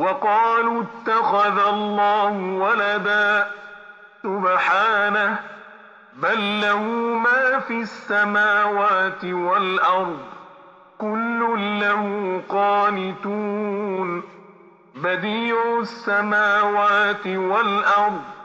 وقالوا اتخذ الله ولدا سبحانه بل له ما في السماوات والأرض كل له قانتون بديع السماوات والأرض